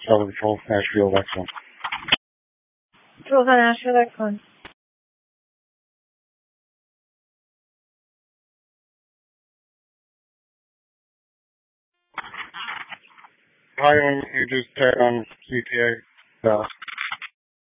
Southern Patrol, Nashville, excellent. Patrol's on Nashville, excellent. Hi, you just tagged on CTA.